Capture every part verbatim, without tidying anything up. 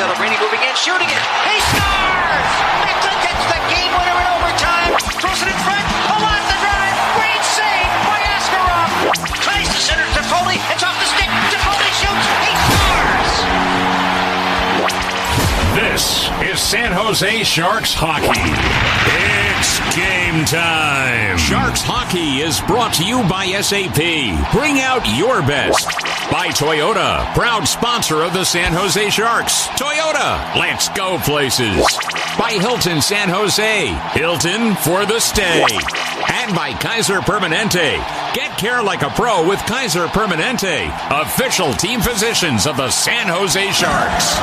Celebrini moving in, shooting it. He scores! Mecklen gets the game winner in overtime. Throws it in front. Along the drive. Great save by Askarov. Tries to center to Foley. It's off the stick. Foley shoots. He scores! This is San Jose Sharks hockey. It's game time. Sharks hockey is brought to you by S A P. Bring out your best. By Toyota, proud sponsor of the San Jose Sharks. Toyota, let's go places. By Hilton San Jose, Hilton for the stay. And by Kaiser Permanente. Get care like a pro with Kaiser Permanente, official team physicians of the San Jose Sharks.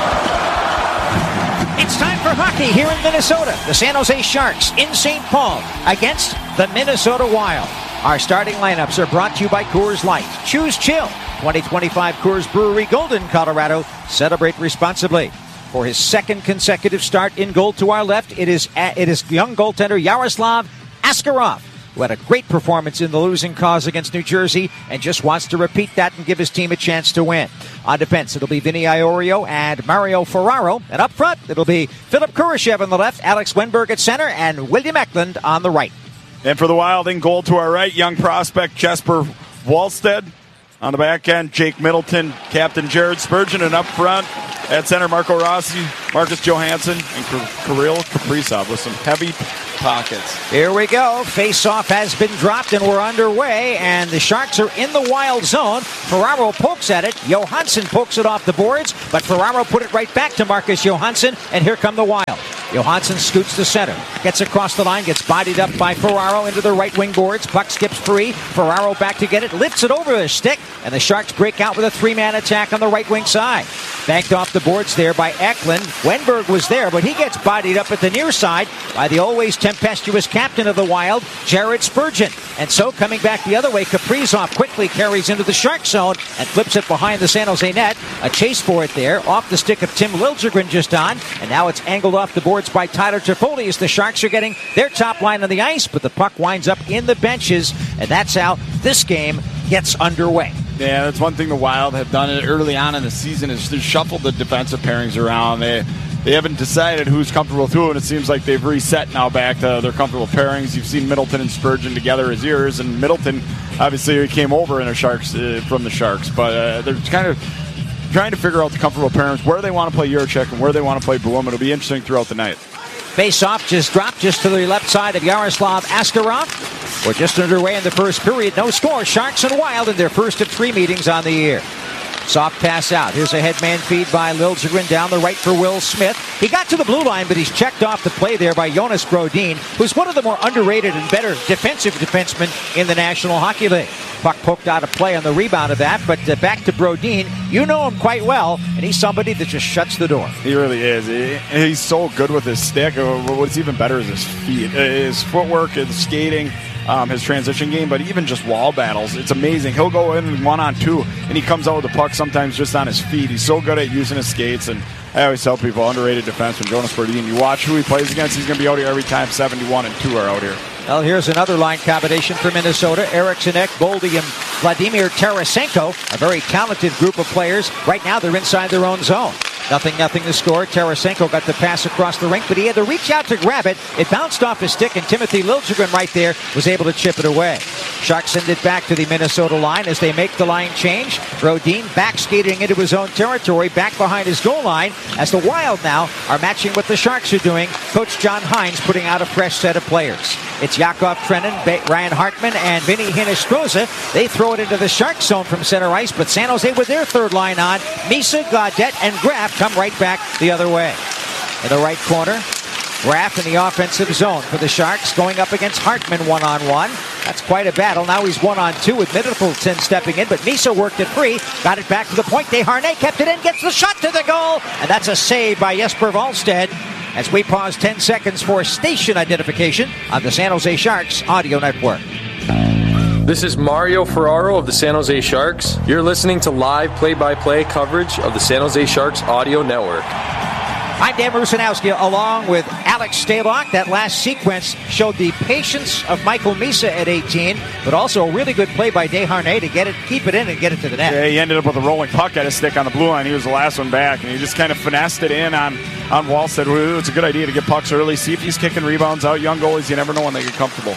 It's time for hockey here in Minnesota. The San Jose Sharks in Saint Paul against the Minnesota Wild. Our starting lineups are brought to you by Coors Light. Choose chill. twenty twenty-five Coors Brewery, Golden, Colorado. Celebrate responsibly. For his second consecutive start in goal to our left, it is it is young goaltender Yaroslav Askarov, who had a great performance in the losing cause against New Jersey and just wants to repeat that and give his team a chance to win. On defense, it'll be Vinny Iorio and Mario Ferraro. And up front, it'll be Philip Kurashev on the left, Alex Wenberg at center, and William Eklund on the right. And for the Wild, in goal to our right, young prospect Jesper Wallstead. On the back end, Jake Middleton, Captain Jared Spurgeon, and up front at center, Marco Rossi, Marcus Johansson, and Kirill Kaprizov with some heavy pockets. Here we go. Face-off has been dropped, and we're underway, and the Sharks are in the Wild zone. Ferraro pokes at it. Johansson pokes it off the boards, but Ferraro put it right back to Marcus Johansson, and here come the Wild. Johansson scoots to center, gets across the line, gets bodied up by Ferraro into the right wing boards. Puck skips free. Ferraro back to get it, lifts it over the stick, and the Sharks break out with a three-man attack on the right wing side. Banked off the boards there by Eklund. Wenberg was there, but he gets bodied up at the near side by the always tempestuous captain of the Wild, Jared Spurgeon. And so coming back the other way, Kaprizov quickly carries into the Shark zone and flips it behind the San Jose net. A chase for it there, off the stick of Tim Liljegren just on, and now it's angled off the boards by Tyler Toffoli as the Sharks are getting their top line on the ice, but the puck winds up in the benches, and that's how this game gets underway. Yeah, that's one thing the Wild have done early on in the season is to shuffle the defensive pairings around. They they haven't decided who's comfortable with who, and it seems like they've reset now back to their comfortable pairings. You've seen Middleton and Spurgeon together as years, and Middleton obviously came over in the Sharks uh, from the Sharks, but uh, they're kind of trying to figure out the comfortable pairings, where they want to play Juracek and where they want to play Boom. It'll be interesting throughout the night. Face-off just dropped just to the left side of Yaroslav Askarov. We're just underway in the first period. No score. Sharks and Wild in their first of three meetings on the year. Soft pass out. Here's a headman feed by Liljegren down the right for Will Smith. He got to the blue line, but he's checked off the play there by Jonas Brodin, who's one of the more underrated and better defensive defensemen in the National Hockey League. Puck poked out of play on the rebound of that, but uh, back to Brodin. You know him quite well, and he's somebody that just shuts the door. He really is. He, he's so good with his stick. What's even better is his feet, his footwork, his skating. Um, his transition game, but even just wall battles, it's amazing. He'll go in one on two, and he comes out with the puck sometimes just on his feet. He's so good at using his skates, and I always tell people, underrated defenseman Jonas Brodin. You watch who he plays against, he's going to be out here every time. seventy-one and two are out here. Well, here's another line combination for Minnesota. Eriksson Ek, Boldy, and Vladimir Tarasenko, a very talented group of players. Right now, they're inside their own zone. Nothing, nothing to score. Tarasenko got the pass across the rink, but he had to reach out to grab it. It bounced off his stick, and Timothy Liljegren right there was able to chip it away. Sharks send it back to the Minnesota line as they make the line change. Brodin back skating into his own territory, back behind his goal line, as the Wild now are matching what the Sharks are doing. Coach John Hines putting out a fresh set of players. It's Yakov Trenin, Ryan Hartman, and Vinny Hinostroza. They throw it into the Shark zone from center ice, but San Jose with their third line on. Misa, Gaudette, and Graf come right back the other way. In the right corner, Graf in the offensive zone for the Sharks, going up against Hartman one-on-one. That's quite a battle. Now he's one-on-two with Middleton stepping in, but Misa worked it free, got it back to the point. Desharnais kept it in, gets the shot to the goal, and that's a save by Jesper Wallstead. As we pause ten seconds for station identification on the San Jose Sharks Audio Network. This is Mario Ferraro of the San Jose Sharks. You're listening to live play-by-play coverage of the San Jose Sharks Audio Network. I'm Dan Rusanowski along with Alex Stalock. That last sequence showed the patience of Michael Misa at eighteen, but also a really good play by Desharnais to get it, keep it in and get it to the net. Yeah, he ended up with a rolling puck at his stick on the blue line. He was the last one back, and he just kind of finessed it in on, on Wallstedt. Well, it's a good idea to get pucks early, see if he's kicking rebounds out. Young goalies, you never know when they get comfortable.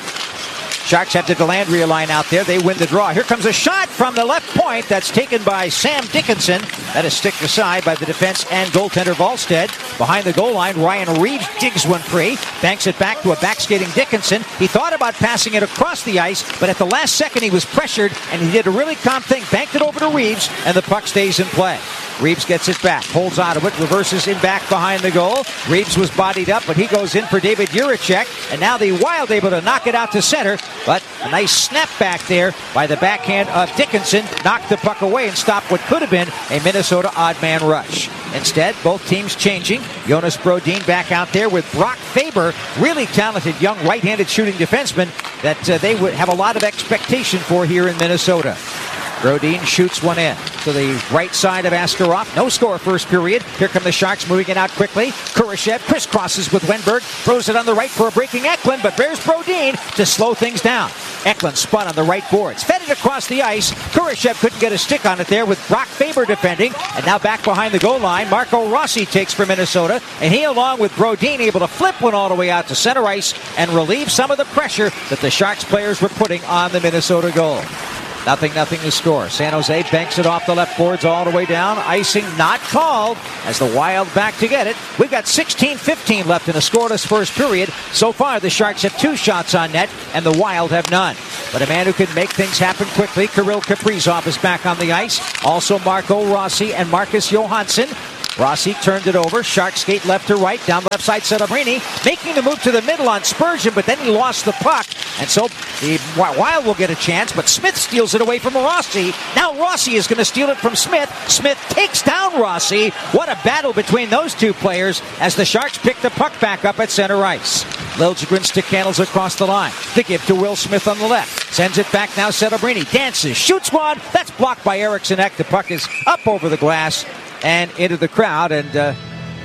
Sharks have the Delandria line out there. They win the draw. Here comes a shot from the left point. That's taken by Sam Dickinson. That is sticked aside by the defense and goaltender Wallstedt. Behind the goal line, Ryan Reeves digs one free. Banks it back to a backskating Dickinson. He thought about passing it across the ice, but at the last second he was pressured, and he did a really calm thing. Banked it over to Reeves, and the puck stays in play. Reeves gets it back, holds on to it, reverses in back behind the goal. Reeves was bodied up, but he goes in for David Jiricek, and now the Wild able to knock it out to center, but a nice snap back there by the backhand of Dickinson, knocked the puck away and stopped what could have been a Minnesota odd man rush. Instead, both teams changing. Jonas Brodin back out there with Brock Faber, really talented young right-handed shooting defenseman that uh, they would have a lot of expectation for here in Minnesota. Brodin shoots one in to the right side of Askarov. No score first period. Here come the Sharks moving it out quickly. Kurashev crisscrosses with Wenberg. Throws it on the right for a breaking Eklund, but there's Brodin to slow things down. Eklund spun on the right boards. Fed it across the ice. Kurashev couldn't get a stick on it there with Brock Faber defending. And now back behind the goal line, Marco Rossi takes for Minnesota. And he, along with Brodin, able to flip one all the way out to center ice and relieve some of the pressure that the Sharks players were putting on the Minnesota goal. Nothing, nothing to score. San Jose banks it off the left boards all the way down. Icing not called as the Wild back to get it. We've got sixteen fifteen left in a scoreless first period. So far, the Sharks have two shots on net, and the Wild have none. But a man who can make things happen quickly, Kirill Kaprizov, is back on the ice. Also Marco Rossi and Marcus Johansson. Rossi turned it over. Sharks skate left to right. Down the left side, Celebrini making the move to the middle on Spurgeon, but then he lost the puck. And so the Wild will get a chance, but Smith steals it away from Rossi. Now Rossi is going to steal it from Smith. Smith takes down Rossi. What a battle between those two players as the Sharks pick the puck back up at center ice. Liljegren stick handles across the line. The give to Will Smith on the left. Sends it back now. Celebrini dances, shoots one. That's blocked by Eriksson Ek. The puck is up over the glass and into the crowd, and uh,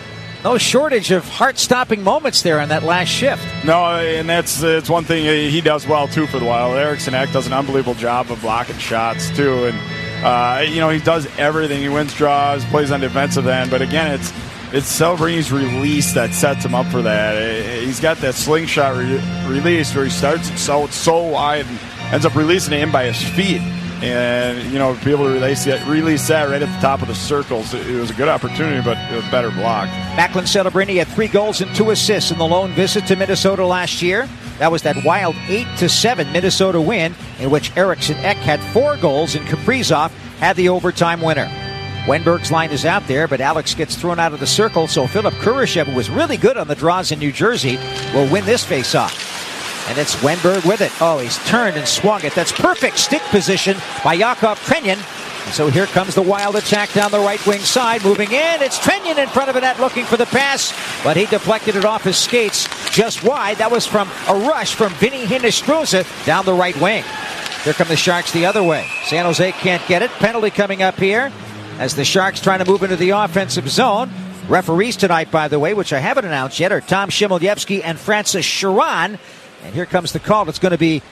no shortage of heart-stopping moments there on that last shift. No, and that's it's one thing he does well, too, for the Wild. Eriksson Ek does an unbelievable job of blocking shots, too, and, uh, you know, he does everything. He wins draws, plays on defensive end, but, again, it's it's Celebrini's release that sets him up for that. He's got that slingshot re- release where he starts it so, so wide and ends up releasing it in by his feet. And, you know, to be able to release that, release that right at the top of the circles, it was a good opportunity, but it was better blocked. Macklin Celebrini had three goals and two assists in the lone visit to Minnesota last year. That was that wild eight to seven Minnesota win, in which Eriksson Ek had four goals and Kaprizov had the overtime winner. Wenberg's line is out there, but Alex gets thrown out of the circle, so Philip Kurashev, who was really good on the draws in New Jersey, will win this faceoff. And it's Wenberg with it. Oh, he's turned and swung it. That's perfect stick position by Yakov Trenyan. And so here comes the Wild attack down the right wing side. Moving in. It's Trenyan in front of the net looking for the pass. But he deflected it off his skates just wide. That was from a rush from Vinny Hinostroza down the right wing. Here come the Sharks the other way. San Jose can't get it. Penalty coming up here as the Sharks trying to move into the offensive zone. Referees tonight, by the way, which I haven't announced yet, are Tom Shimolyevsky and Francis Sharon. And here comes the call. It's going to be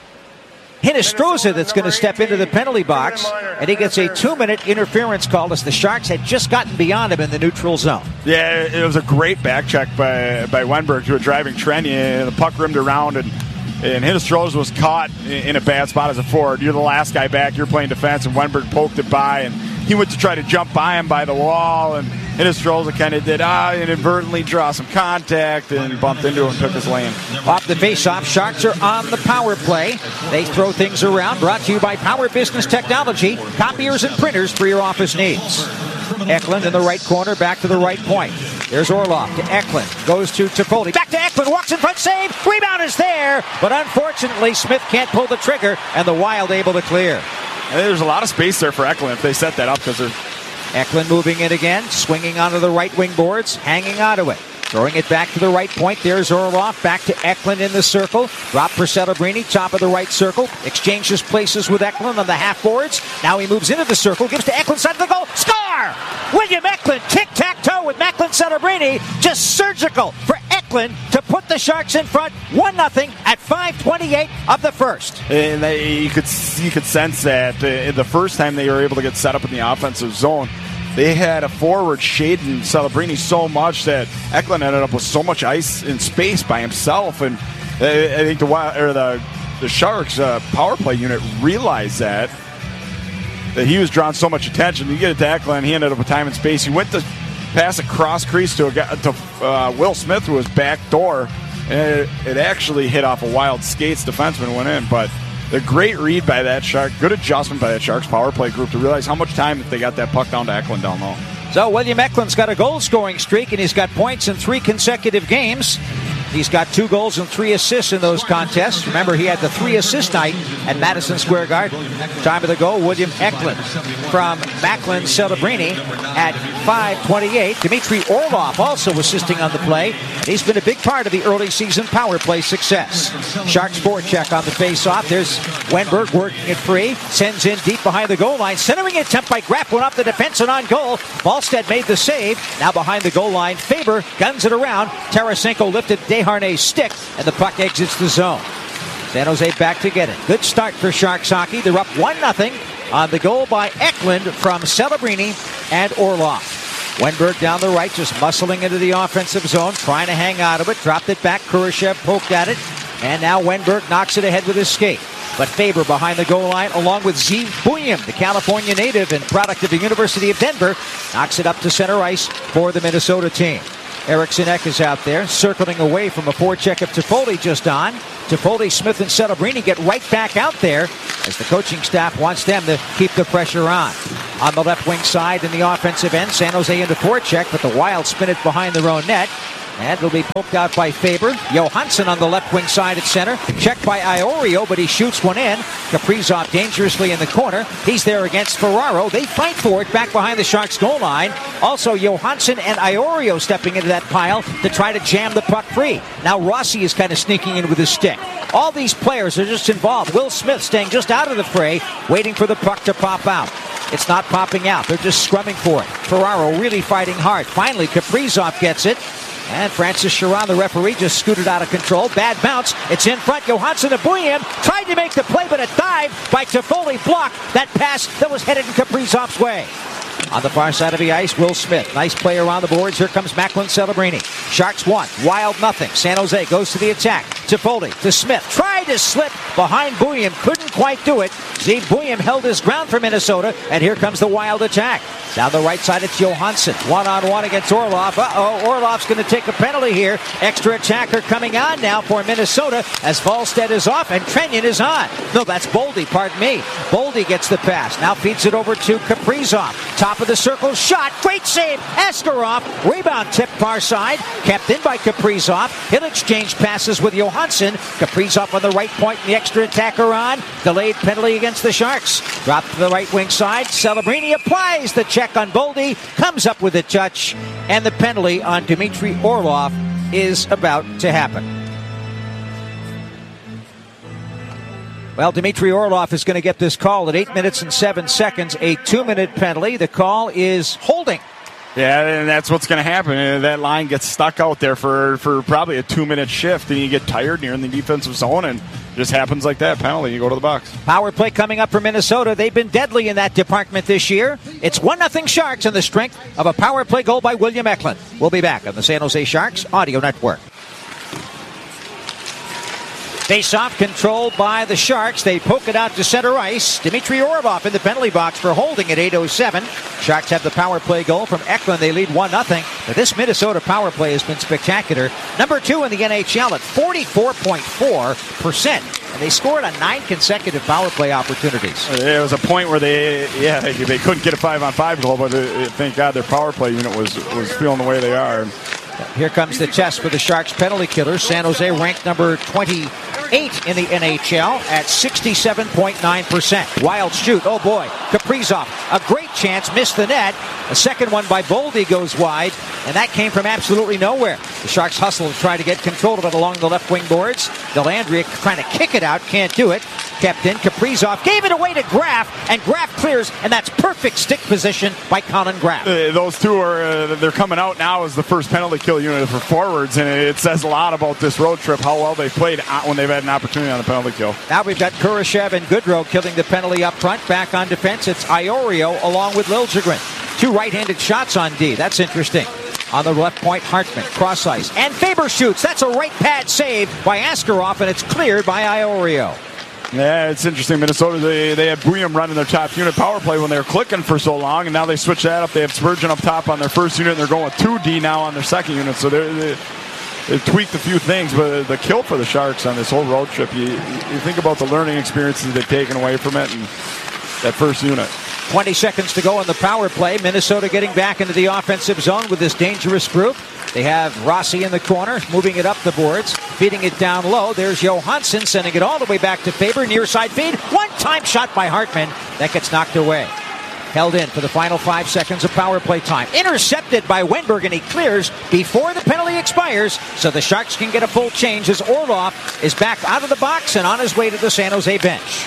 Hinostroza that's going to step into the penalty box. And he gets a two-minute interference call as the Sharks had just gotten beyond him in the neutral zone. Yeah, it was a great back check by, by Wenberg to a driving Trenyan. And the puck rimmed around, and, and Hinostroza was caught in a bad spot as a forward. You're the last guy back. You're playing defense, and Wenberg poked it by. And he went to try to jump by him by the wall, and Hinostroza kind of did ah, inadvertently draw some contact and bumped into him and took his lane. Off the faceoff, Sharks are on the power play. They throw things around. Brought to you by Power Business Technology, copiers and printers for your office needs. Eklund in the right corner, back to the right point. There's Orlov to Eklund. Goes to Toffoli. Back to Eklund. Walks in front. Save. Rebound is there. But unfortunately, Smith can't pull the trigger, and the Wild able to clear. And there's a lot of space there for Eklund if they set that up, because they're Eklund moving in again, swinging onto the right wing boards, hanging onto it. Throwing it back to the right point. There's Orlov. Back to Eklund in the circle. Drop for Celebrini. Top of the right circle. Exchanges places with Eklund on the half boards. Now he moves into the circle. Gives to Eklund. Side of the goal. Score! William Eklund. Tic-tac-toe with Macklin Celebrini. Just surgical for Eklund to put the Sharks in front. one nothing at five twenty-eight of the first. And they, you could you could sense that uh, the first time they were able to get set up in the offensive zone, they had a forward shading Celebrini so much that Eklund ended up with so much ice and space by himself. And I think the or the the Sharks uh, power play unit realized that that he was drawing so much attention. You get it to Eklund, he ended up with time and space. He went to pass a cross crease to a guy, to uh, Will Smith, who was back door, and it, it actually hit off a wild skates. Defenseman went in, but the great read by that Shark, good adjustment by that Sharks power play group to realize how much time they got that puck down to Eklund down low. So William Eklund's got a goal-scoring streak, and he's got points in three consecutive games. He's got two goals and three assists in those contests. Remember, he had the three-assist night at Madison Square Garden. Time of the goal, William Eklund from Macklin Celebrini at five twenty-eight. Dmitry Orlov also assisting on the play. He's been a big part of the early season power play success. Sharks forecheck on the face-off. There's Wenberg working it free. Sends in deep behind the goal line. Centering attempt by Grappling off the defense and on goal. Ballstead made the save. Now behind the goal line, Faber guns it around. Tarasenko lifted Desharnais' stick, and the puck exits the zone. San Jose back to get it. Good start for Sharks hockey. They're up one nothing on the goal by Eklund from Celebrini and Orlov. Wenberg down the right, just muscling into the offensive zone, trying to hang out of it. Dropped it back. Kurashev poked at it. And now Wenberg knocks it ahead with his skate. But Faber behind the goal line, along with Zeev Buium, the California native and product of the University of Denver, knocks it up to center ice for the Minnesota team. Eriksson Ek is out there, circling away from a forecheck of Toffoli just on. Toffoli, Smith, and Celebrini get right back out there as the coaching staff wants them to keep the pressure on. On the left wing side in the offensive end, San Jose into forecheck, but the Wild spin it behind their own net. And it'll be poked out by Faber. Johansson on the left wing side at center. Checked by Iorio, but he shoots one in. Kaprizov dangerously in the corner. He's there against Ferraro. They fight for it back behind the Sharks goal line. Also, Johansson and Iorio stepping into that pile to try to jam the puck free. Now Rossi is kind of sneaking in with his stick. All these players are just involved. Will Smith staying just out of the fray, waiting for the puck to pop out. It's not popping out. They're just scrumming for it. Ferraro really fighting hard. Finally, Kaprizov gets it. And Francis Chiron, the referee, just scooted out of control. Bad bounce. It's in front. Johansson to Buium. Tried to make the play, but a dive by Toffoli blocked that pass that was headed in Kaprizov's way. On the far side of the ice, Will Smith. Nice play around the boards. Here comes Macklin Celebrini. Sharks one. Wild nothing. San Jose goes to the attack. Toffoli to Smith. Tried to slip behind Buium. Couldn't quite do it. Zeev Buium held his ground for Minnesota. And here comes the Wild attack. Down the right side, it's Johansson. One-on-one against Orlov. Uh-oh, Orlov's going to take a penalty here. Extra attacker coming on now for Minnesota as Wallstedt is off and Trenyon is on. No, that's Boldy, pardon me. Boldy gets the pass. Now feeds it over to Kaprizov. Top of the circle, shot. Great save. Askarov. Rebound tipped far side. Kept in by Kaprizov. He'll exchange passes with Johansson. Kaprizov on the right point and the extra attacker on. Delayed penalty against the Sharks. Drop to the right wing side. Celebrini applies the check on Boldy, comes up with a touch, and the penalty on Dmitry Orlov is about to happen. Well, Dmitry Orlov is going to get this call at eight minutes and seven seconds, a two-minute penalty. The call is holding. Yeah, and that's what's going to happen. That line gets stuck out there for, for probably a two-minute shift, and you get tired and you're in the defensive zone, and it just happens like that. Penalty, you go to the box. Power play coming up for Minnesota. They've been deadly in that department this year. It's one nothing Sharks on the strength of a power play goal by William Eklund. We'll be back on the San Jose Sharks Audio Network. Face-off controlled by the Sharks. They poke it out to center ice. Dmitry Orlov in the penalty box for holding at eight oh seven. Sharks have the power play goal from Eklund. They lead one nothing. But this Minnesota power play has been spectacular. Number two in the N H L at forty-four point four percent. And they scored on nine consecutive power play opportunities. There was a point where they, yeah, they, they couldn't get a five-on-five goal, but uh, thank God their power play unit was, was feeling the way they are. Here comes the test for the Sharks penalty killers. San Jose ranked number twenty eight in the N H L at sixty-seven point nine percent. Wild shoot. Oh boy. Kaprizov, a great chance, missed the net. The second one by Boldy goes wide, and that came from absolutely nowhere. The Sharks hustle to try to get control of it along the left wing boards. Dellandrea trying to kick it out, can't do it. Kept in. Kaprizov gave it away to Graf, and Graf clears, and that's perfect stick position by Colin Graf. Uh, those two are uh, they're coming out now as the first penalty kill unit for forwards, and it says a lot about this road trip, how well they played when they've had an opportunity on the penalty kill. Now we've got Kurashev and Goodrow killing the penalty up front. Back on defense, it's Iorio along with Liljegren. Two right-handed shots on D. That's interesting. On the left point, Hartman, cross ice, and Faber shoots. That's a right pad save by Askarov, and it's cleared by Iorio. Yeah, it's interesting. Minnesota, they, they had Bouillon running their top unit power play when they were clicking for so long, and now they switch that up. They have Spurgeon up top on their first unit, and they're going with two D now on their second unit. So they're, they, they've tweaked a few things, but the kill for the Sharks on this whole road trip, you, you think about the learning experiences they've taken away from it and that first unit. twenty seconds to go on the power play. Minnesota getting back into the offensive zone with this dangerous group. They have Rossi in the corner, moving it up the boards, feeding it down low. There's Johansson sending it all the way back to Faber. Near side feed. One-time shot by Hartman. That gets knocked away. Held in for the final five seconds of power play time. Intercepted by Wenberg, and he clears before the penalty expires, so the Sharks can get a full change as Orlov is back out of the box and on his way to the San Jose bench.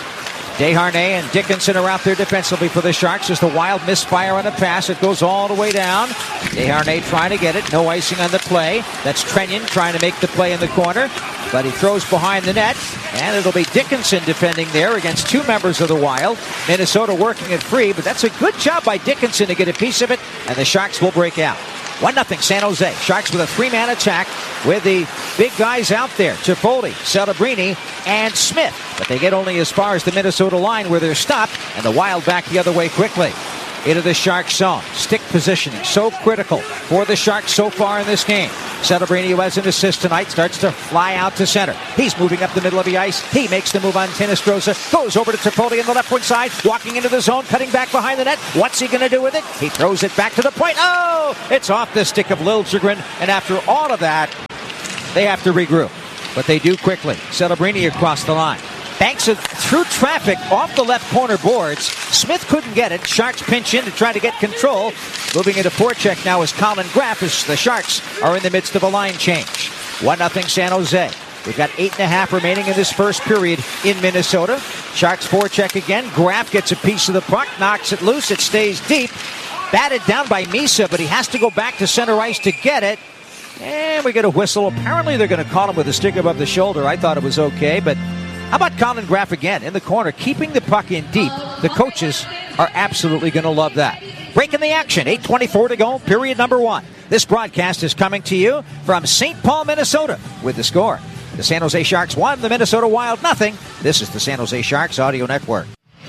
Desharnais and Dickinson are out there defensively for the Sharks. Just a wild misfire on a pass. It goes all the way down. Desharnais trying to get it. No icing on the play. That's Trenyon trying to make the play in the corner. But he throws behind the net. And it'll be Dickinson defending there against two members of the Wild. Minnesota working it free. But that's a good job by Dickinson to get a piece of it. And the Sharks will break out. one nothing San Jose. Sharks with a three-man attack with the big guys out there. Toffoli, Celebrini, and Smith. But they get only as far as the Minnesota line where they're stopped, and the Wild back the other way quickly. Into the Sharks zone. Stick positioning, so critical for the Sharks so far in this game. Celebrini, who has an assist tonight, starts to fly out to center. He's moving up the middle of the ice. He makes the move on Tenestroza. Goes over to Toffoli on the left wing side. Walking into the zone, cutting back behind the net. What's he going to do with it? He throws it back to the point. Oh! It's off the stick of Liljegren. And after all of that, they have to regroup. But they do quickly. Celebrini across the line. Banks it through traffic off the left corner boards. Smith couldn't get it. Sharks pinch in to try to get control. Moving into forecheck now is Colin Graf as the Sharks are in the midst of a line change. one nothing San Jose. We've got eight and a half remaining in this first period in Minnesota. Sharks forecheck again. Graf gets a piece of the puck, knocks it loose. It stays deep. Batted down by Misa, but he has to go back to center ice to get it. And we get a whistle. Apparently they're going to call him with a stick above the shoulder. I thought it was okay, but how about Colin Graf again in the corner, keeping the puck in deep? The coaches are absolutely going to love that. Breaking the action, eight twenty-four to go, period number one. This broadcast is coming to you from Saint Paul, Minnesota, with the score. The San Jose Sharks one, the Minnesota Wild nothing. This is the San Jose Sharks Audio Network.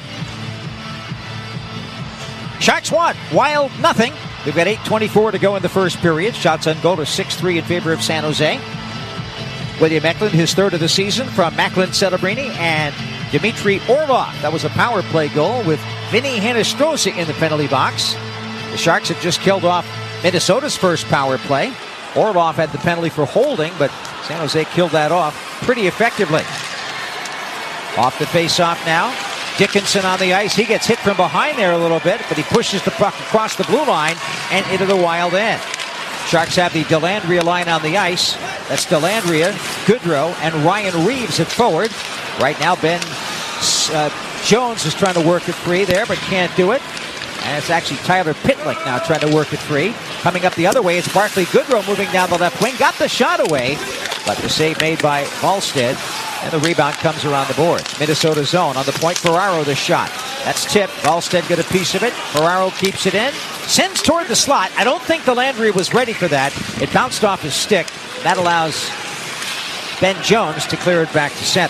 Sharks one, Wild nothing. We've got eight twenty-four to go in the first period. Shots on goal are six three in favor of San Jose. William Eklund, his third of the season from Macklin Celebrini and Dmitry Orlov. That was a power play goal with Vinny Hinostroza in the penalty box. The Sharks have just killed off Minnesota's first power play. Orlov had the penalty for holding, but San Jose killed that off pretty effectively. Off the face-off now. Dickinson on the ice. He gets hit from behind there a little bit, but he pushes the puck across the blue line and into the Wild end. Sharks have the Dellandrea line on the ice. That's Dellandrea, Goodrow, and Ryan Reeves at forward. Right now, Ben uh, Jones is trying to work it free there, but can't do it. And it's actually Tyler Pitlick now trying to work it free. Coming up the other way, it's Barclay Goodrow moving down the left wing. Got the shot away, but the save made by Volstead. And the rebound comes around the boards. Minnesota zone on the point. Ferraro the shot. That's tipped. Volstead got a piece of it. Ferraro keeps it in. Sends toward the slot. I don't think Dellandrea was ready for that. It bounced off his stick. That allows Ben Jones to clear it back to center.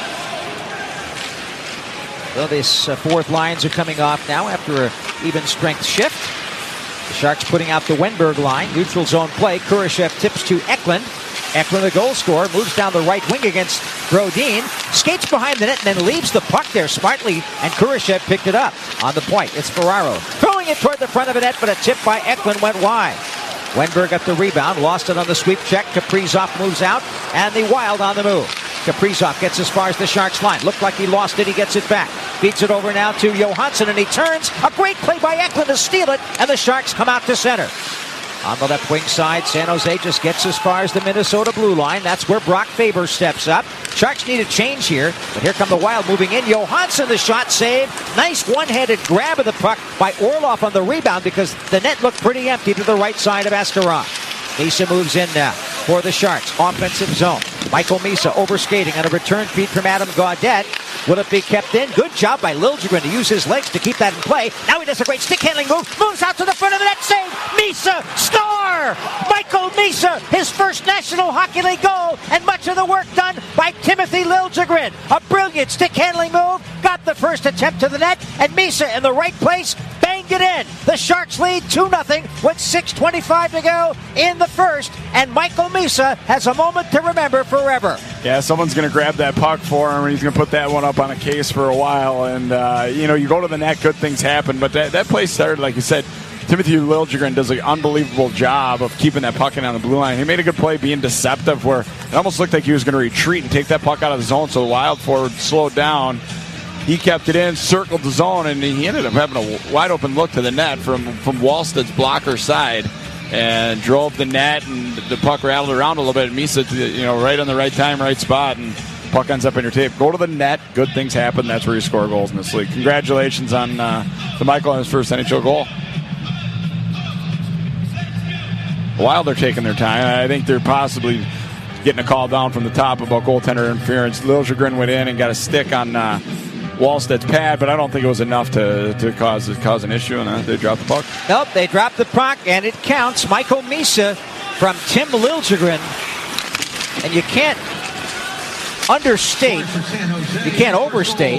Well, these uh, fourth lines are coming off now after an even strength shift. The Sharks putting out the Wenberg line. Neutral zone play. Kurashev tips to Eklund. Eklund, the goal scorer, moves down the right wing against Brodin, skates behind the net and then leaves the puck there smartly, and Kurashev picked it up. On the point, it's Ferraro throwing it toward the front of the net, but a tip by Eklund went wide. Wenberg got the rebound, lost it on the sweep check. Kaprizov moves out, and the Wild on the move. Kaprizov gets as far as the Sharks line. Looked like he lost it. He gets it back. Feeds it over now to Johansson, and he turns. A great play by Eklund to steal it, and the Sharks come out to center. On the left wing side, San Jose just gets as far as the Minnesota blue line. That's where Brock Faber steps up. Sharks need a change here, but here come the Wild moving in. Johansson, the shot save. Nice one-handed grab of the puck by Orlov on the rebound because the net looked pretty empty to the right side of Askarov. Misa moves in now for the Sharks. Offensive zone. Michael Misa overskating on a return feed from Adam Gaudette. Will it be kept in? Good job by Liljegren to use his legs to keep that in play. Now he does a great stick handling move. Moves out to the front of the net. Save. Misa. Score. Michael Misa. His first National Hockey League goal. And much of the work done by Timothy Liljegren. A brilliant stick handling move. Got the first attempt to the net. And Misa in the right place. Banged it in. The Sharks lead two nothing with six twenty-five to go in the first. And Michael Misa has a moment to remember forever. Yeah, someone's going to grab that puck for him, and he's going to put that one up on a case for a while. And, uh, you know, you go to the net, good things happen. But that, that play started, like you said, Timothy Liljegren does an unbelievable job of keeping that puck in on the blue line. He made a good play being deceptive where it almost looked like he was going to retreat and take that puck out of the zone so the Wild forward slowed down. He kept it in, circled the zone, and he ended up having a wide-open look to the net from, from Wallsted's blocker side and drove the net, and the puck rattled around a little bit. And Misa, you know, right on the right time, right spot, and puck ends up in your tape. Go to the net. Good things happen. That's where you score goals in this league. Congratulations on uh, to Michael on his first N H L goal. Wild are taking their time. I think they're possibly getting a call down from the top about goaltender interference. Liljegren went in and got a stick on uh, Wallsted's pad, but I don't think it was enough to, to cause cause an issue, and uh, they dropped the puck. Nope, they dropped the puck, and it counts. Michael Misa from Tim Liljegren, and you can't understate, you can't overstate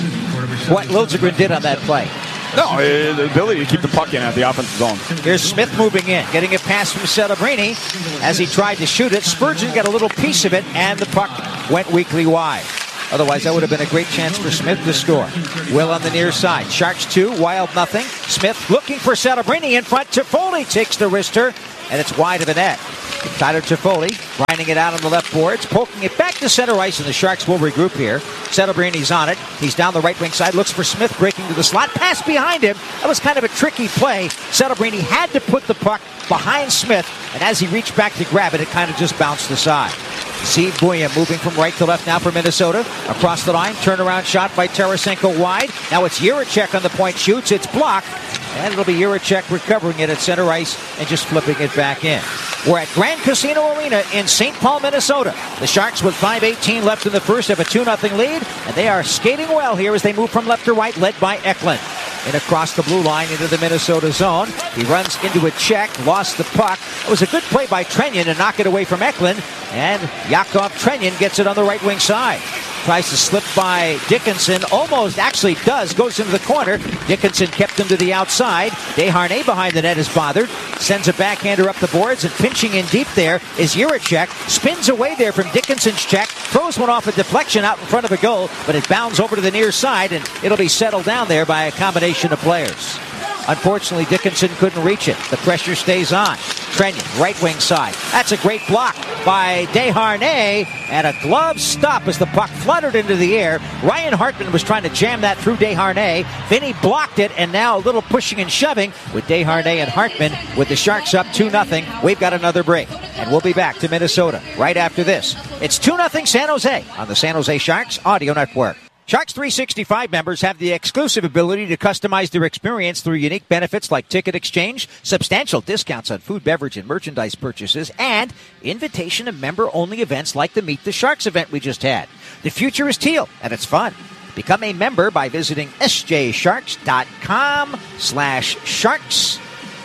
what Liljegren did on that play. No, the ability to keep the puck in at the offensive zone. Here's Smith moving in, getting a pass from Celebrini as he tried to shoot it. Spurgeon got a little piece of it, and the puck went weakly wide. Otherwise, that would have been a great chance for Smith to score. Will on the near side. Sharks two, Wild nothing. Smith looking for Celebrini in front. Toffoli takes the wrister, and it's wide of the net. Tyler Toffoli grinding it out on the left boards, poking it back to center ice, and the Sharks will regroup here. Celebrini's on it. He's down the right wing side, looks for Smith, breaking to the slot. Pass behind him. That was kind of a tricky play. Celebrini had to put the puck behind Smith, and as he reached back to grab it, it kind of just bounced aside. Steve Buya moving from right to left now for Minnesota. Across the line, turnaround shot by Tarasenko wide. Now it's Jiricek on the point, shoots, it's blocked. And it'll be Jiricek recovering it at center ice and just flipping it back in. We're at Grand Casino Arena in Saint Paul, Minnesota. The Sharks with five eighteen left in the first have a two nothing lead, and they are skating well here as they move from left to right, led by Eklund. And across the blue line into the Minnesota zone. He runs into a check, lost the puck. It was a good play by Trenyon to knock it away from Eklund, and Yakov Trenyon gets it on the right wing side. Tries to slip by Dickinson, almost actually does, goes into the corner. Dickinson kept him to the outside. Desharnais behind the net is bothered, sends a backhander up the boards, and pinching in deep there is Jiricek. Spins away there from Dickinson's check, throws one off a deflection out in front of a goal, but it bounds over to the near side, and it'll be settled down there by a combination of players. Unfortunately, Dickinson couldn't reach it. The pressure stays on. Trenyon, right wing side. That's a great block by Desharnais, and a glove stop as the puck fluttered into the air. Ryan Hartman was trying to jam that through Desharnais. Vinny blocked it, and now a little pushing and shoving with Desharnais and Hartman with the Sharks up two nothing. We've got another break, and we'll be back to Minnesota right after this. It's two nothing San Jose on the San Jose Sharks Audio Network. Sharks three sixty-five members have the exclusive ability to customize their experience through unique benefits like ticket exchange, substantial discounts on food, beverage, and merchandise purchases, and invitation to member-only events like the Meet the Sharks event we just had. The future is teal, and it's fun. Become a member by visiting sjsharks.com slash sharks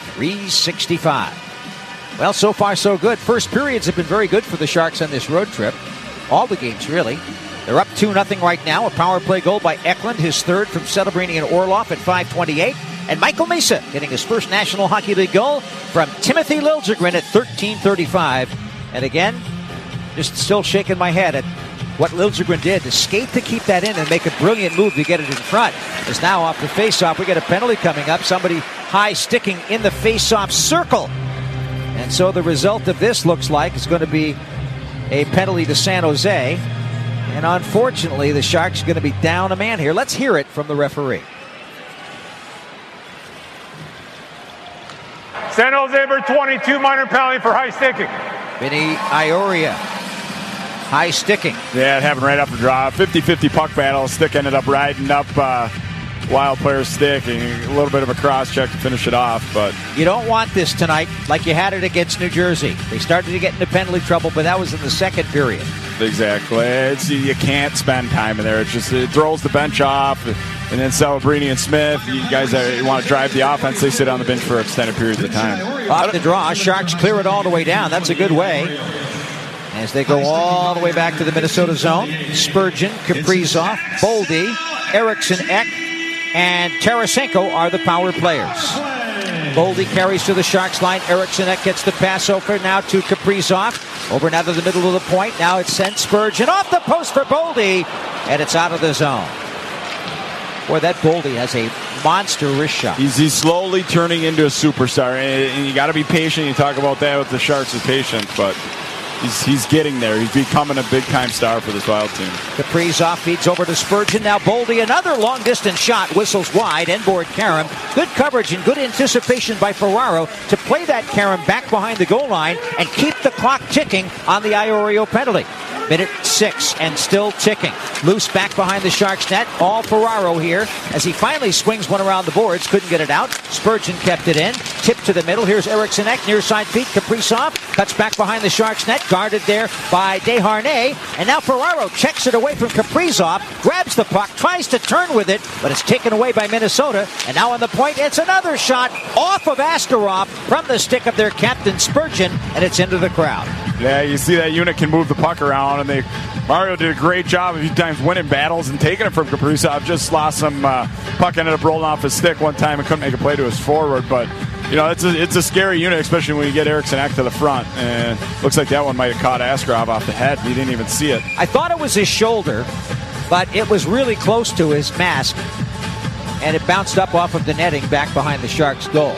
365. Well, so far so good. First periods have been very good for the Sharks on this road trip. All the games, really. They're up two nothing right now. A power play goal by Eklund, his third from Celebrini and Orlov at five twenty-eight. And Michael Misa getting his first National Hockey League goal from Timothy Liljegren at thirteen thirty-five. And again, just still shaking my head at what Liljegren did to skate to keep that in and make a brilliant move to get it in front. Is now off the faceoff. We get a penalty coming up. Somebody high sticking in the faceoff circle. And so the result of this looks like it's going to be a penalty to San Jose. And unfortunately, the Sharks are going to be down a man here. Let's hear it from the referee. San Jose number twenty-two, minor penalty for high sticking. Vinny Ioria, high sticking. Yeah, it happened right off the draw. fifty-fifty puck battle. Stick ended up riding up uh, Wild player's stick, and a little bit of a cross check to finish it off. But you don't want this tonight like you had it against New Jersey. They started to get into penalty trouble, but that was in the second period. Exactly. It's, you can't spend time in there. It just it throws the bench off. And then Celebrini and Smith, you guys are, you want to drive the offense, they sit on the bench for extended periods of time. Off the draw, Sharks clear it all the way down. That's a good way. As they go all the way back to the Minnesota zone. Spurgeon, Kaprizov, Boldy, Eriksson Ek, and Tarasenko are the power players. Boldy carries to the Sharks line. Eriksson Ek gets the pass over now to Kaprizov. Over now to the middle of the point. Now it's sent Spurgeon off the post for Boldy, and it's out of the zone. Boy, that Boldy has a monster wrist shot. He's, he's slowly turning into a superstar, and, and you got to be patient. You talk about that with the Sharks is patient, but he's he's getting there. He's becoming a big-time star for this Wild team. Kaprizov feeds over to Spurgeon. Now Boldy, another long-distance shot, whistles wide, end-board Karam. Good coverage and good anticipation by Ferraro to play that Karam back behind the goal line and keep the clock ticking on the Iorio penalty. Minute six and still ticking. Loose back behind the Sharks net. All Ferraro here as he finally swings one around the boards. Couldn't get it out. Spurgeon kept it in. Tip to the middle. Here's Eriksson Ek. Near side feet. Kaprizov cuts back behind the Sharks net. Guarded there by Desharnais. And now Ferraro checks it away from Kaprizov. Grabs the puck. Tries to turn with it. But it's taken away by Minnesota. And now on the point, it's another shot off of Askarov from the stick of their captain Spurgeon. And it's into the crowd. Yeah, you see that unit can move the puck around, and they Mario did a great job a few times winning battles and taking it from Kaprizov. Just lost some uh, puck, ended up rolling off his stick one time and couldn't make a play to his forward. But you know, it's a it's a scary unit, especially when you get Eriksson Ek to the front. And looks like that one might have caught Askarov off the head. He didn't even see it. I thought it was his shoulder, but it was really close to his mask, and it bounced up off of the netting back behind the Sharks' goal.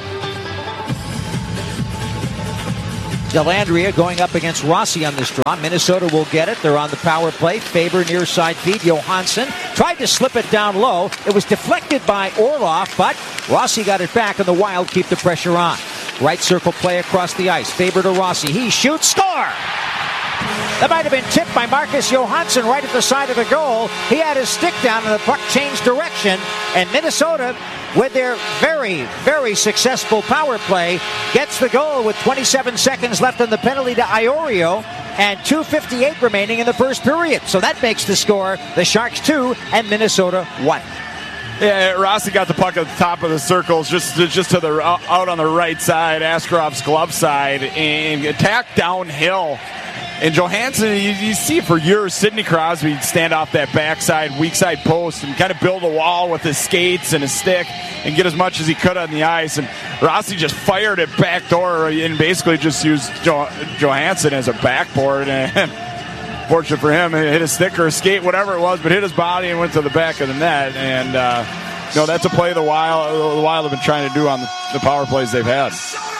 Dellandrea going up against Rossi on this draw. Minnesota will get it. They're on the power play. Faber near side feed. Johansson tried to slip it down low. It was deflected by Orlov, but Rossi got it back, and the Wild keep the pressure on. Right circle play across the ice. Faber to Rossi. He shoots. Score! That might have been tipped by Marcus Johansson right at the side of the goal. He had his stick down, and the puck changed direction. And Minnesota, with their very, very successful power play, gets the goal with twenty-seven seconds left on the penalty to Iorio and two fifty-eight remaining in the first period. So that makes the score the Sharks two and Minnesota one. Yeah, Rossi got the puck at the top of the circles, just just to the out on the right side, Askarov's glove side, and attacked downhill. And Johansson, you, you see for years, Sidney Crosby would stand off that backside, weak side post and kind of build a wall with his skates and his stick and get as much as he could on the ice. And Rossi just fired it backdoor and basically just used jo- Johansson as a backboard. And fortunate for him, it hit a stick or a skate, whatever it was, but hit his body and went to the back of the net. And, uh, you know, that's a play the Wild, the Wild have been trying to do on the, the power plays they've had.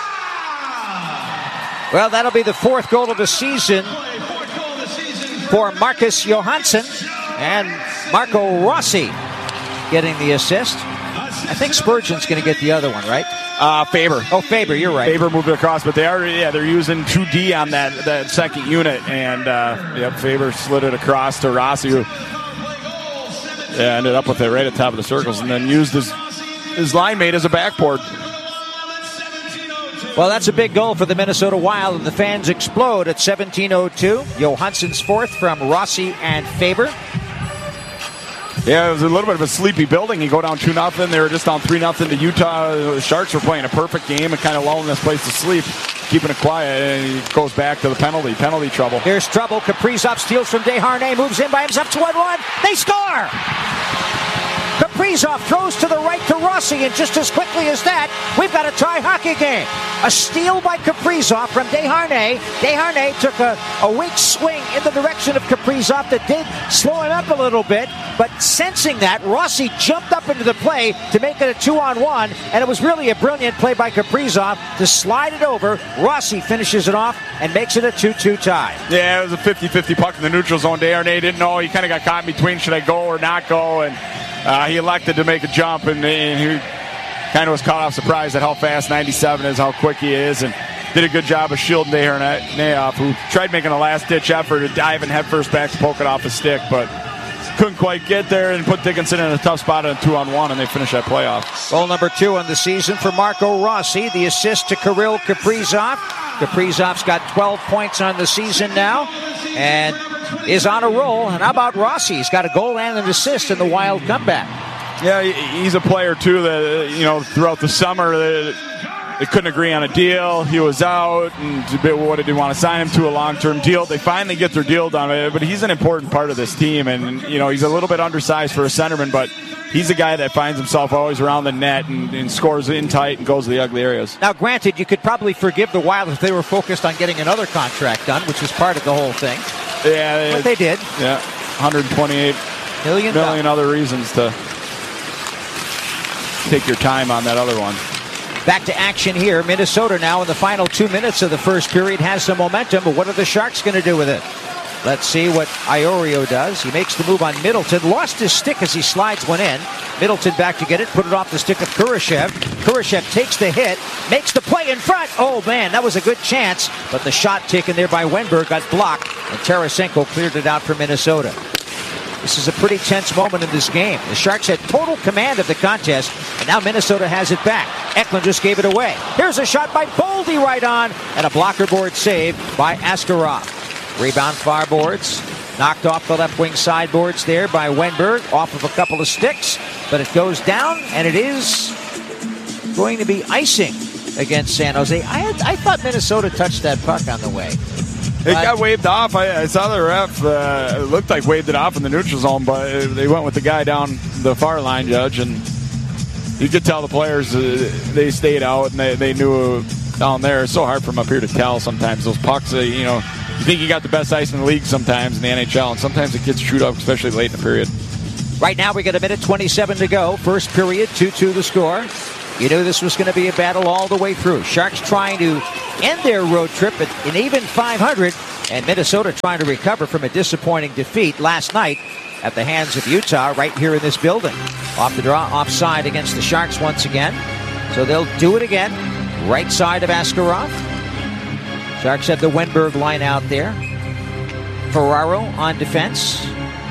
Well, that'll be the fourth goal of the season for Marcus Johansson, and Marco Rossi getting the assist. I think Spurgeon's going to get the other one, right? Uh, Faber. Oh, Faber, you're right. Faber moved it across, but they are, yeah, they're using two D on that, that second unit, and uh, yep, Faber slid it across to Rossi, who yeah, ended up with it right at the top of the circles, and then used his his line mate as a backboard. Well, that's a big goal for the Minnesota Wild, and the fans explode at seventeen oh two. Johansson's fourth from Rossi and Faber. Yeah, it was a little bit of a sleepy building. You go down two nothing. They were just down three nothing to Utah. The Sharks were playing a perfect game and kind of lulling this place to sleep, keeping it quiet, and he goes back to the penalty. Penalty trouble. Here's trouble. Kaprizov steals from Desharnais, moves in by himself, two on one. They score! Kaprizov throws to the right to Rossi, and just as quickly as that, we've got a tie hockey game. A steal by Kaprizov from Desharnais. Desharnais took a, a weak swing in the direction of Kaprizov that did slow him up a little bit, but sensing that, Rossi jumped up into the play to make it a two-on-one, and it was really a brilliant play by Kaprizov to slide it over. Rossi finishes it off and makes it a two-two tie. Yeah, it was a fifty-fifty puck in the neutral zone. Desharnais didn't know. He kind of got caught in between, should I go or not go, and uh, he elected to make a jump, and, and he kind of was caught off surprise at how fast ninety-seven is, how quick he is, and did a good job of shielding Desharnais off, who tried making a last-ditch effort to dive and head first back to poke it off his stick, but couldn't quite get there and put Dickinson in a tough spot on a two-on-one, and they finish that playoff. Goal number two on the season for Marco Rossi. The assist to Kirill Kaprizov. Kaprizov's got twelve points on the season now and is on a roll. And how about Rossi? He's got a goal and an assist in the Wild comeback. Yeah, he's a player, too, that, you know, throughout the summer, they couldn't agree on a deal. He was out, and what did he want to sign him to a long-term deal? They finally get their deal done, but he's an important part of this team, and, you know, he's a little bit undersized for a centerman, but he's a guy that finds himself always around the net and, and scores in tight and goes to the ugly areas. Now, granted, you could probably forgive the Wild if they were focused on getting another contract done, which was part of the whole thing. Yeah. But they did. Yeah, one hundred twenty-eight million, million other reasons to take your time on that other one. Back to action here. Minnesota now in the final two minutes of the first period has some momentum, but what are the Sharks going to do with it? Let's see what Iorio does. He makes the move on Middleton. Lost his stick as he slides one in. Middleton back to get it. Put it off the stick of Kurashev. Kurashev takes the hit. Makes the play in front. Oh, man, that was a good chance. But the shot taken there by Wenberg got blocked. And Tarasenko cleared it out for Minnesota. This is a pretty tense moment in this game. The Sharks had total command of the contest, and now Minnesota has it back. Eklund just gave it away. Here's a shot by Boldy right on, and a blocker board save by Askarov. Rebound far boards. Knocked off the left wing sideboards there by Wenberg, off of a couple of sticks, but it goes down, and it is going to be icing against San Jose. I, had, I thought Minnesota touched that puck on the way. It got waved off. I, I saw the ref. Uh, it looked like waved it off in the neutral zone, but they went with the guy down the far line, Judge, and you could tell the players, uh, they stayed out, and they, they knew down there. It's so hard from up here to tell sometimes. Those pucks, uh, you know, you think you got the best ice in the league sometimes in the N H L, and sometimes it gets chewed up, especially late in the period. Right now we got a minute twenty-seven to go. First period, two two the score. You knew this was going to be a battle all the way through. Sharks trying to end their road trip at an even five hundred, and Minnesota trying to recover from a disappointing defeat last night at the hands of Utah right here in this building. Off the draw, offside against the Sharks once again. So they'll do it again. Right side of Askarov. Sharks have the Wenberg line out there. Ferraro on defense,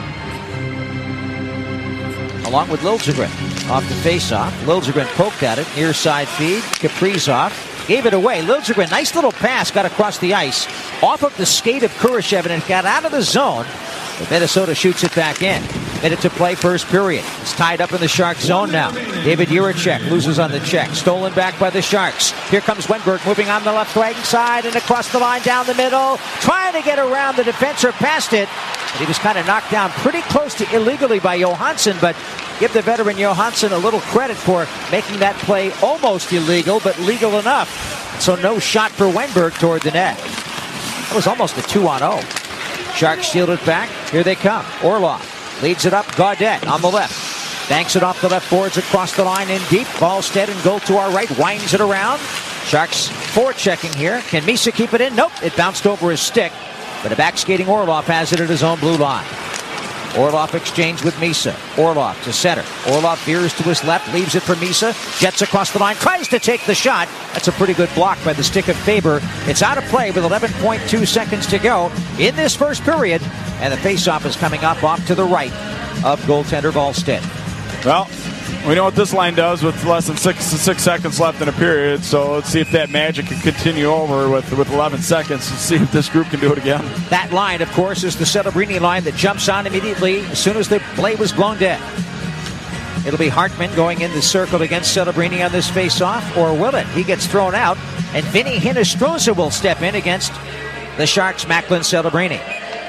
along with Liljegren off the faceoff. Liljegren poked at it, near side feed. Kaprizov gave it away. Liljegren, nice little pass, got across the ice, off of the skate of Kurashev, and it got out of the zone. But Minnesota shoots it back in. Minute to play, first period. It's tied up in the Sharks zone now. David Jiricek loses on the check. Stolen back by the Sharks. Here comes Wenberg moving on the left right side and across the line down the middle. Trying to get around the defender past it. But he was kind of knocked down pretty close to illegally by Johansson, but give the veteran Johansson a little credit for making that play almost illegal, but legal enough. So no shot for Wenberg toward the net. That was almost a two on oh. Sharks shield it back. Here they come. Orlov leads it up. Gaudette on the left. Banks it off the left boards across the line in deep. Ballstead and goal to our right. Winds it around. Sharks forechecking here. Can Misa keep it in? Nope. It bounced over his stick. But a back-skating Orlov has it at his own blue line. Orlov exchange with Misa. Orlov to center. Orlov veers to his left, leaves it for Misa. Jets across the line, tries to take the shot. That's a pretty good block by the stick of Faber. It's out of play with eleven point two seconds to go in this first period. And the faceoff is coming up off to the right of goaltender Ballstead. Well, we know what this line does with less than six six seconds left in a period, so let's see if that magic can continue over with, with eleven seconds and see if this group can do it again. That line, of course, is the Celebrini line that jumps on immediately as soon as the play was blown dead. It'll be Hartman going in the circle against Celebrini on this face-off, or will it? He gets thrown out, and Vinny Hinostroza will step in against the Sharks' Macklin Celebrini.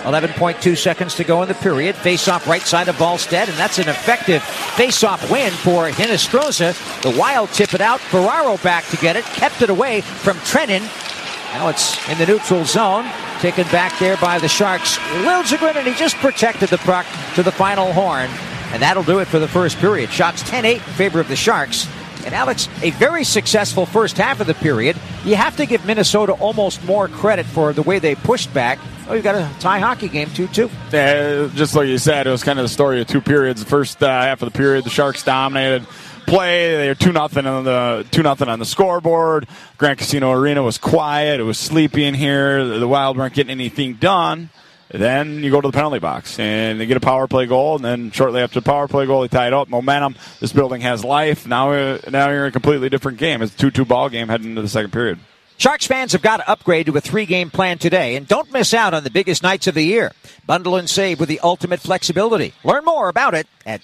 eleven point two seconds to go in the period. Face-off right side of Wallstedt, and that's an effective face-off win for Hinostroza. The Wild tip it out. Ferraro back to get it. Kept it away from Trennan. Now it's in the neutral zone. Taken back there by the Sharks. Liljegren, and he just protected the puck to the final horn. And that'll do it for the first period. Shots ten eight in favor of the Sharks. And Alex, a very successful first half of the period. You have to give Minnesota almost more credit for the way they pushed back. Oh, you got a tie hockey game two two. Yeah, just like you said, it was kind of the story of two periods. The first uh, half of the period, the Sharks dominated play. They were two nothing on the two nothing on the scoreboard. Grand Casino Arena was quiet. It was sleepy in here. The Wild weren't getting anything done. Then you go to the penalty box, and they get a power play goal, and then shortly after the power play goal, they tie it up. Momentum. This building has life. Now, uh, now you're in a completely different game. It's a two two ball game heading into the second period. Sharks fans have got to upgrade to a three-game plan today, and don't miss out on the biggest nights of the year. Bundle and save with the ultimate flexibility. Learn more about it at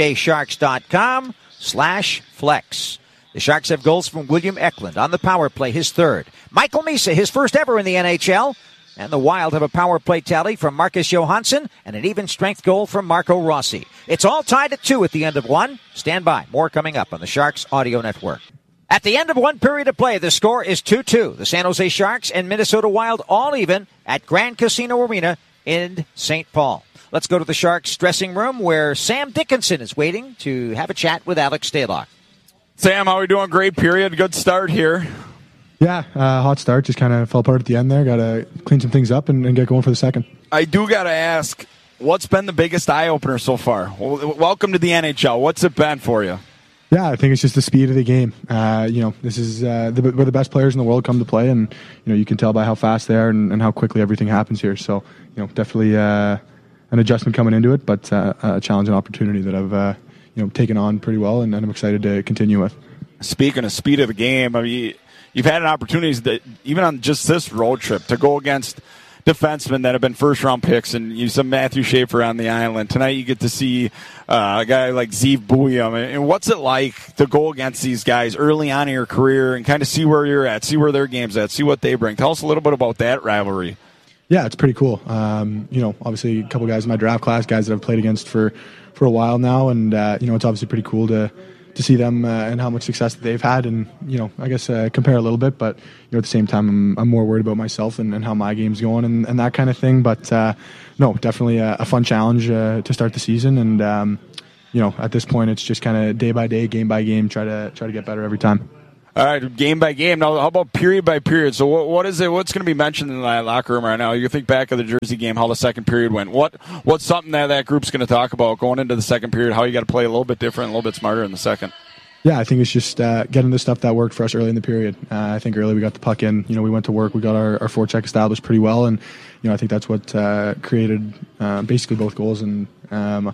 sjsharks.com slash flex. The Sharks have goals from William Eklund on the power play, his third. Michael Misa, his first ever in the N H L. And the Wild have a power play tally from Marcus Johansson and an even strength goal from Marco Rossi. It's all tied at two at the end of one. Stand by. More coming up on the Sharks Audio Network. At the end of one period of play, the score is two two. The San Jose Sharks and Minnesota Wild all even at Grand Casino Arena in Saint Paul. Let's go to the Sharks dressing room where Sam Dickinson is waiting to have a chat with Alex Stalock. Sam, how are we doing? Great period. Good start here. Yeah, uh, hot start. Just kind of fell apart at the end there. Got to clean some things up and, and get going for the second. I do got to ask, what's been the biggest eye-opener so far? Well, welcome to the N H L. What's it been for you? Yeah, I think it's just the speed of the game. Uh, you know, this is uh, the, where the best players in the world come to play, and you know you can tell by how fast they are and, and how quickly everything happens here. So, you know, definitely uh, an adjustment coming into it, but uh, a challenge and opportunity that I've uh, you know taken on pretty well, and, and I'm excited to continue with. Speaking of speed of the game, I mean, you've had an opportunity that even on just this road trip to go against defensemen that have been first-round picks, and you saw Matthew Schaefer on the island. Tonight you get to see uh, a guy like Zeev Bouillon. And what's it like to go against these guys early on in your career and kind of see where you're at, see where their game's at, see what they bring? Tell us a little bit about that rivalry. Yeah, it's pretty cool. Um, you know, obviously a couple guys in my draft class, guys that I've played against for, for a while now, and uh, you know, it's obviously pretty cool to to see them uh, and how much success that they've had, and you know, I guess uh, compare a little bit, but you know, at the same time, I'm, I'm more worried about myself and, and how my game's going and, and that kind of thing. But uh, no, definitely a, a fun challenge uh, to start the season, and um, you know, at this point, it's just kind of day by day, game by game, try to try to get better every time. All right, game by game. Now, how about period by period? So, what, what is it? What's going to be mentioned in the locker room right now? You think back of the Jersey game, how the second period went. What what's something that that group's going to talk about going into the second period? How you got to play a little bit different, a little bit smarter in the second. Yeah, I think it's just uh, getting the stuff that worked for us early in the period. Uh, I think early we got the puck in. You know, we went to work. We got our, our forecheck established pretty well, and you know, I think that's what uh, created uh, basically both goals. And um,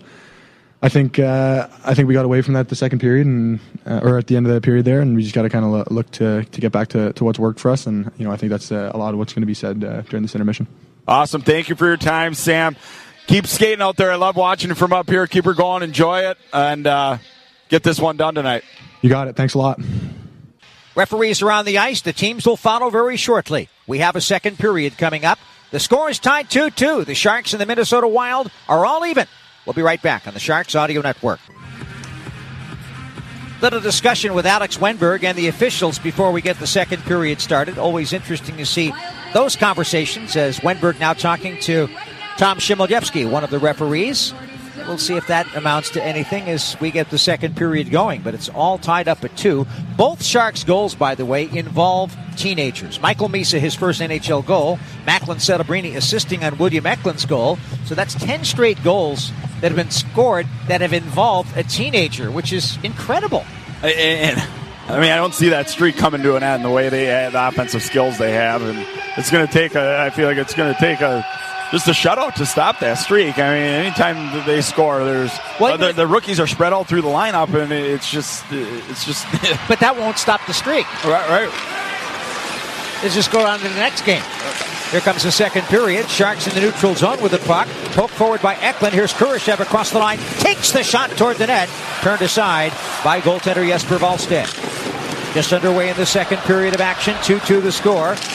I think uh, I think we got away from that the second period, and uh, or at the end of the period there, and we just got to kind of look to to get back to, to what's worked for us. And you know, I think that's uh, a lot of what's going to be said uh, during this intermission. Awesome. Thank you for your time, Sam. Keep skating out there. I love watching you from up here. Keep her going. Enjoy it, and uh, get this one done tonight. You got it. Thanks a lot. Referees are on the ice. The teams will follow very shortly. We have a second period coming up. The score is tied two two. The Sharks and the Minnesota Wild are all even. We'll be right back on the Sharks Audio Network. Little discussion with Alex Wennberg and the officials before we get the second period started. Always interesting to see those conversations as Wennberg now talking to Tom Shimoljevsky, one of the referees. We'll see if that amounts to anything as we get the second period going, but it's all tied up at two. Both Sharks' goals, by the way, involve teenagers. Michael Misa, his first N H L goal. Macklin Celebrini assisting on William Eklund's goal. So that's ten straight goals that have been scored that have involved a teenager, which is incredible. And, I mean, I don't see that streak coming to an end the way they have, the offensive skills they have, and it's going to take a, I feel like it's going to take a, just a shutout to stop that streak. I mean, anytime they score, there's well, uh, the, the rookies are spread out through the lineup, and it's just, it's just. But that won't stop the streak. Right, right. Let's just go on to the next game. Here comes the second period. Sharks in the neutral zone with the puck. Poked forward by Eklund. Here's Kurashev across the line. Takes the shot toward the net. Turned aside by goaltender Jesper Wallstedt. Just underway in the second period of action. two two the score.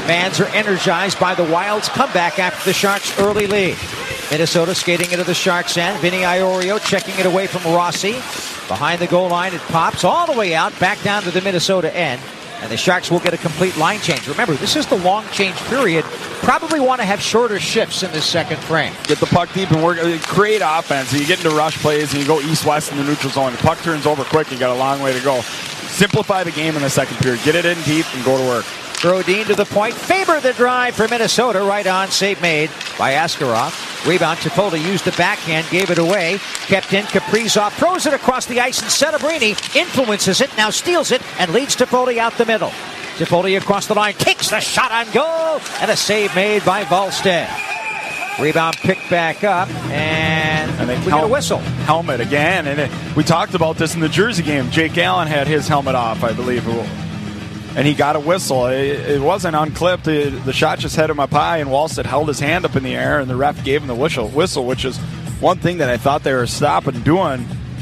Fans are energized by the Wild's comeback after the Sharks' early lead. Minnesota skating into the Sharks' end. Vinny Iorio checking it away from Rossi. Behind the goal line, it pops all the way out, back down to the Minnesota end. And the Sharks will get a complete line change. Remember, this is the long change period. Probably want to have shorter shifts in this second frame. Get the puck deep and work, create offense. You get into rush plays and you go east-west in the neutral zone. The puck turns over quick. You got a long way to go. Simplify the game in the second period. Get it in deep and go to work. Brodin to the point. Faber the drive for Minnesota. Right on. Save made by Askarov. Rebound. Toffoli used the backhand. Gave it away. Kept in. Kaprizov throws it across the ice. And Celebrini influences it. Now steals it and leads Toffoli out the middle. Toffoli across the line. Takes the shot on goal. And a save made by Wallstedt. Rebound picked back up. And, and we hel- get a whistle. Helmet again. And it, we talked about this in the Jersey game. Jake Allen had his helmet off, I believe. And he got a whistle. It, it wasn't unclipped. It, the shot just hit him up high, and Wallstedt held his hand up in the air, and the ref gave him the whistle, whistle, which is one thing that I thought they were stopping doing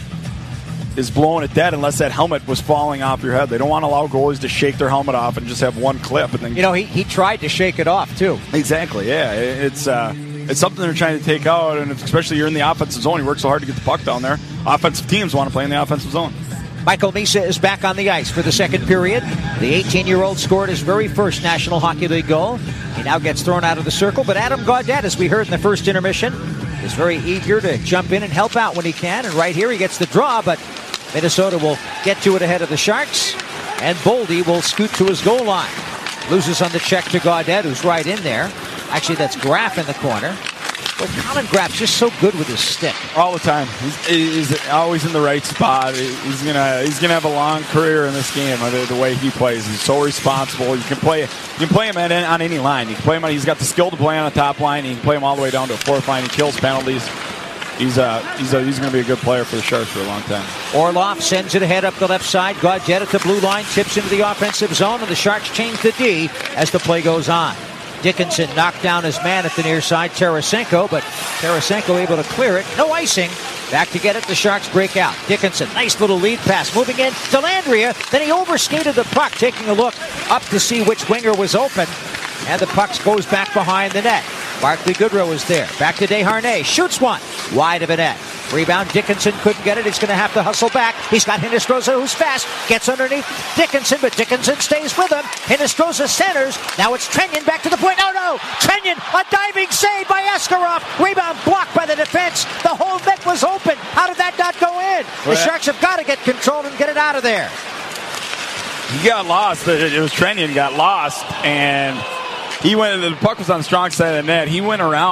is blowing it dead unless that helmet was falling off your head. They don't want to allow goalies to shake their helmet off and just have one clip. And then You know, he, he tried to shake it off, too. Exactly, yeah. It, it's uh, it's something they're trying to take out, and especially you're in the offensive zone. You work so hard to get the puck down there. Offensive teams want to play in the offensive zone. Michael Misa is back on the ice for the second period. The eighteen-year-old scored his very first National Hockey League goal. He now gets thrown out of the circle, but Adam Gaudette, as we heard in the first intermission, is very eager to jump in and help out when he can. And right here he gets the draw, but Minnesota will get to it ahead of the Sharks. And Boldy will scoot to his goal line. Loses on the check to Gaudette, who's right in there. Actually, that's Graff in the corner. But Colin Graff's just so good with his stick. All the time. He's, he's always in the right spot. He's gonna he's gonna have a long career in this game. The, the way he plays, he's so responsible. You can play you can play him at, on any line. You can play him. He's got the skill to play on the top line. You can play him all the way down to a fourth line. He kills penalties. He's uh he's a, he's going to be a good player for the Sharks for a long time. Orlov sends it ahead up the left side. Gaudette at the blue line, chips into the offensive zone, and the Sharks change the D as the play goes on. Dickinson knocked down his man at the near side, Tarasenko, but Tarasenko able to clear it. No icing. Back to get it, the Sharks break out. Dickinson, nice little lead pass, moving in to Landria. Then he overskated the puck, taking a look up to see which winger was open. And the puck goes back behind the net. Barclay Goodrow is there. Back to Desharnais. Shoots one. Wide of the net. Rebound. Dickinson couldn't get it. He's going to have to hustle back. He's got Hinostroza, who's fast. Gets underneath Dickinson, but Dickinson stays with him. Hinostroza centers. Now it's Trenyon back to the point. Oh, no. Trenyon, a diving save by Askarov. Rebound blocked by the defense. The whole net was open. How did that not go in? The well, Sharks have got to get control and get it out of there. He got lost. It was Trenyon got lost, and he went. The puck was on the strong side of the net. He went around.